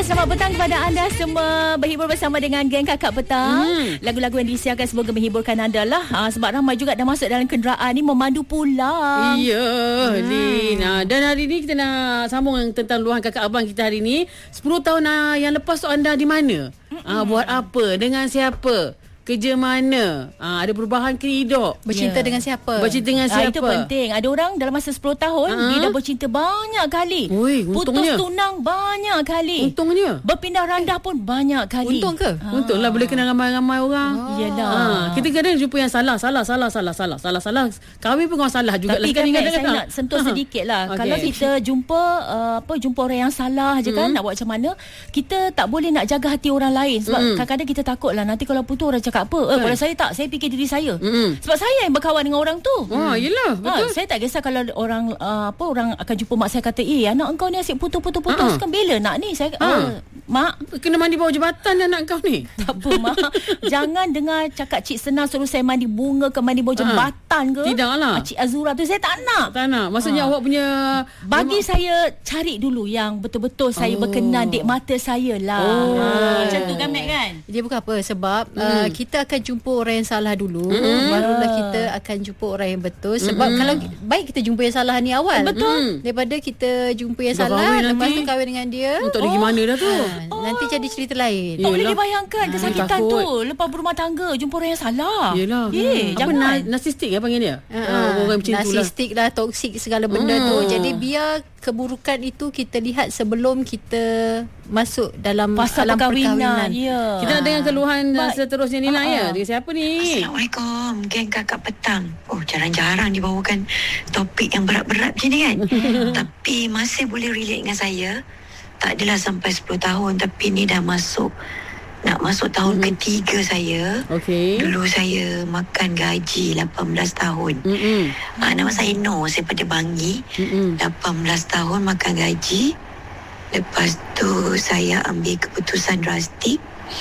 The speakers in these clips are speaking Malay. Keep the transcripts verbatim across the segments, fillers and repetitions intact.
selamat petang kepada anda semua. Berhibur bersama dengan geng Kakak Petang. hmm. Lagu-lagu yang disiarkan semoga menhiburkan anda lah. ha, Sebab ramai juga dah masuk dalam kenderaan ni memandu pulang. Ya, hmm. Lin. Ha, dan hari ni kita nak sambung tentang luahan kakak abang kita hari ni. sepuluh tahun uh, yang lepas tu anda di mana? Ha, buat apa? Dengan siapa? Kerja mana? Ha, ada perubahan ke hidup? Bercinta yeah. dengan siapa? Bercinta dengan siapa? Ha, itu penting. Ada orang dalam masa sepuluh tahun uh-huh. dia dah bercinta banyak kali. Ui, putus tunang banyak kali. Untungnya. Berpindah randah pun banyak kali. Untung ke? Ha. Untunglah boleh kenal ramai-ramai orang. Oh. Yelah. Ha, kita kadang jumpa yang salah, salah, salah, salah, salah, salah, salah. Kahwin pun orang salah juga. Tapi kan saya nak sentuh Ha. sedikit lah. Okay. Kalau kita jumpa uh, apa jumpa orang yang salah je kan, mm-hmm. nak buat macam mana, kita tak boleh nak jaga hati orang lain. Sebab mm-hmm. kadang-kadang kita takut lah nanti kalau putus orang cakap apa. Eh, kalau saya tak, saya fikir diri saya. Mm-hmm. Sebab saya yang berkawan dengan orang tu. Oh, yelah, betul. Ha, saya tak kisah kalau orang uh, apa orang akan jumpa mak saya kata, "Eh, anak engkau ni asyik putus-putus-putus kan bila nak ni?" Saya uh, mak, kena mandi bawah jabatan anak kau ni. Tak apa, mak. Jangan dengar cakap Cik Senang suruh saya mandi bunga ke mandi bawah jabatan ke. Tidaklah. Cik Azura tu saya tak nak. Tak nak. Maksudnya ha. awak punya bagi memang... saya cari dulu yang betul-betul saya oh. berkenan dek mata saya lah. Oh. Ha, macam tu kan, Mek kan? Dia bukan apa sebab mm. uh, kita akan jumpa orang yang salah dulu, mm. barulah kita akan jumpa orang yang betul. Sebab mm. kalau baik kita jumpa yang salah ni awal. Betul. Mm. Daripada kita jumpa yang dah salah lepas nanti. tu kahwin dengan dia. Untuk oh. gimana dah tu? Ha, oh. Nanti jadi cerita lain. Tak boleh dibayangkan kesakitan takut. tu lepas berumah tangga jumpa orang yang salah. Yelah. Eh, apa jangan. na- narcissistic ya panggil dia? Ha, oh, orang macam tu lah. Narcissistic lah, toksik segala benda hmm. tu. Jadi biar keburukan itu kita lihat sebelum kita masuk dalam fasa alam perkahwinan. perkahwinan. Ya. Kita nak dengar keluhan Baik. seterusnya ni lah ya. Uh-uh. Dia siapa ni? Assalamualaikum, geng Kakak Petang. Oh, jarang-jarang dibawakan topik yang berat-berat macam ni kan. Tapi masih boleh relate dengan saya. Tak adalah sampai sepuluh tahun, tapi ni dah masuk nak masuk tahun mm-hmm. ketiga saya. Okey. Dulu saya makan gaji lapan belas tahun. Mm-hmm. Ha, nama saya Noh, saya pada Bangi. Mm-hmm. lapan belas tahun makan gaji. Lepas tu saya ambil keputusan drastik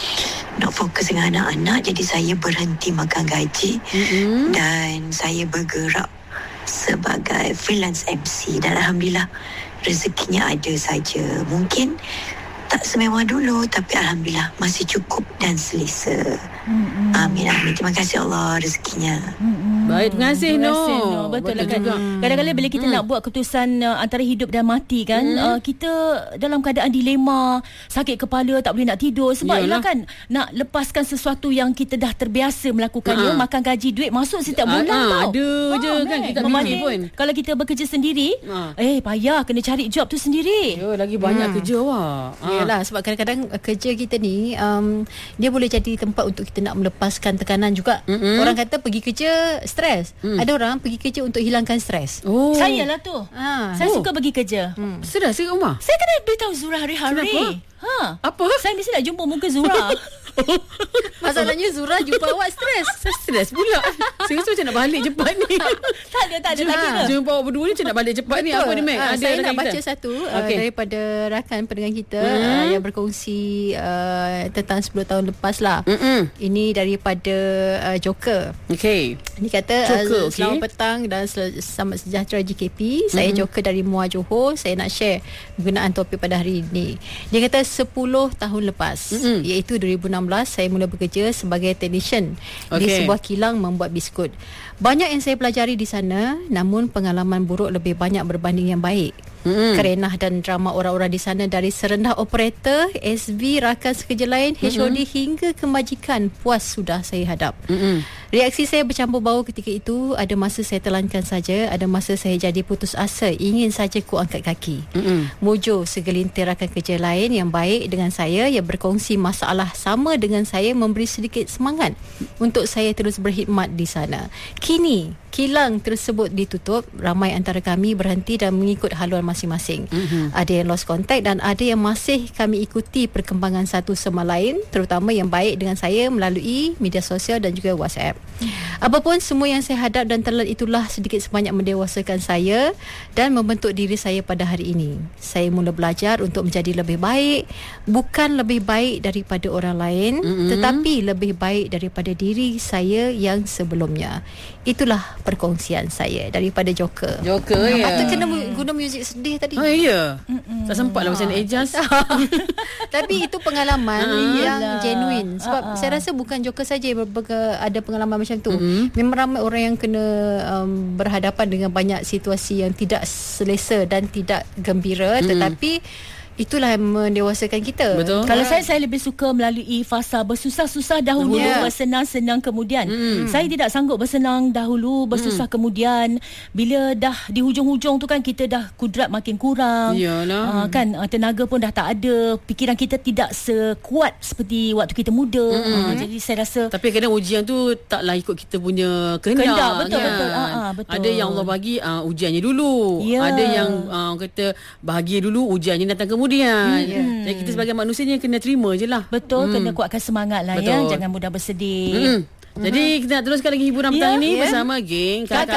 nak fokus dengan anak-anak. Jadi saya berhenti makan gaji. Mm-hmm. Dan saya bergerak sebagai freelance M C. Dan Alhamdulillah rezekinya ada saja. Mungkin tak semewah dulu, tapi Alhamdulillah masih cukup dan selesa. Mm-hmm. Amin, amin. Terima kasih Allah rezekinya. Mm-hmm. Baik, terima kasih Terima Noh. kasih, Noh. Betul, Betul lah kan. Kadang-kadang bila kita mm. nak buat keputusan uh, antara hidup dan mati kan, mm. uh, kita dalam keadaan dilema, sakit kepala, tak boleh nak tidur. Sebab ialah kan nak lepaskan sesuatu yang kita dah terbiasa melakukannya, uh-huh. makan gaji, duit masuk setiap bulan uh, tau. Ada ha, je kan, kita tak fikir pun. Kalau kita bekerja sendiri, uh. eh payah kena cari job tu sendiri. Yo, lagi banyak hmm. kerja awak. Yalah, sebab kadang-kadang kerja kita ni um, dia boleh jadi tempat untuk kita nak melepaskan tekanan juga. Mm-hmm. Orang kata pergi kerja stres. Mm. Ada orang pergi kerja untuk hilangkan stres. Oh. Saya lah tu. Ha. Saya oh. suka pergi kerja. Hmm. Sedar saya kat rumah. Saya kena beritahu Zura hari-hari. Kenapa? Ha. Apa? Saya mesti nak jumpa muka Zura. Masalahnya Zura jumpa awak stres. Saya stres pula. Saya rasa macam nak balik cepat ni. Tak ada, tak ada. Jumpa, tak jumpa awak berdua ni macam nak balik cepat. Betul. Ni. Apa ni, Mac? Ha, ada saya nak baca kita? satu okay. uh, daripada rakan pendengar kita hmm. uh, yang berkongsi uh, tentang sepuluh tahun lepas lah. Mm-mm. Ini daripada uh, Joker. Okay. Ini kata Joker, uh, okay. selamat petang dan sel- selamat sejahtera G K P. Saya mm-hmm. Joker dari Muar Johor. Saya nak share penggunaan topik pada hari ini. Dia kata sepuluh tahun lepas, mm-hmm. iaitu dua ribu enam belas, saya mula bekerja sebagai technician okay. di sebuah kilang membuat biskut. Banyak yang saya pelajari di sana, namun pengalaman buruk lebih banyak berbanding yang baik. Mm-hmm. Kerenah dan drama orang-orang di sana, dari serendah operator, S V, rakan sekerja lain, H O D mm-hmm. hingga kemajikan, puas sudah saya hadap. Mm-hmm. Reaksi saya bercampur bau ketika itu. Ada masa saya telankan saja, ada masa saya jadi putus asa, ingin saja ku angkat kaki. Mm-hmm. Mujur segelintir rakan kerja lain yang baik dengan saya, yang berkongsi masalah sama dengan saya, memberi sedikit semangat untuk saya terus berkhidmat di sana. Kini kilang tersebut ditutup, ramai antara kami berhenti dan mengikut haluan masing-masing. Mm-hmm. Ada yang lost contact dan ada yang masih kami ikuti perkembangan satu sama lain, terutama yang baik dengan saya melalui media sosial dan juga WhatsApp. Mm-hmm. Apapun semua yang saya hadap dan telan, itulah sedikit sebanyak mendewasakan saya dan membentuk diri saya pada hari ini. Saya mula belajar untuk menjadi lebih baik, bukan lebih baik daripada orang lain, mm-hmm. tetapi lebih baik daripada diri saya yang sebelumnya. Itulah perkongsian saya daripada Joker. Joker ya. Atau kena mu- guna muzik sedih tadi. Oh ya. Mm-mm. Tak sempat lah macam Ejaz. Tapi itu pengalaman Ah. yang Yalah. genuine. Sebab Ah, ah. saya rasa bukan Joker saja yang ber- ber- ada pengalaman macam tu. Mm-hmm. Memang ramai orang yang kena um, berhadapan dengan banyak situasi yang tidak selesa dan tidak gembira. Mm-hmm. Tetapi itulah yang mendewasakan kita. Betul. Kalau saya saya lebih suka melalui fasa bersusah-susah dahulu, Ya. bersenang-senang kemudian. Hmm. Saya tidak sanggup bersenang dahulu, bersusah Hmm. kemudian. Bila dah di hujung-hujung tu kan kita dah kudrat makin kurang. Iyalah. Uh, kan uh, tenaga pun dah tak ada. Pikiran kita tidak sekuat seperti waktu kita muda. Hmm. Uh, jadi saya rasa Tapi kadang ujian tu taklah ikut kita punya kehendak. Kehendak, betul, kan? betul. Ah, ah, betul. Ada yang Allah bagi uh, ujiannya dulu. Ya. Ada yang uh, kata bahagia dulu, ujiannya datang kemudian. Hmm. Jadi kita sebagai manusia ni kena terima je lah. betul kena kuatkan semangat lah ya. Betul. Jangan mudah bersedih. Hmm. Jadi kita nak teruskan lagi hiburan petang Ya, ini ya. bersama geng Kakak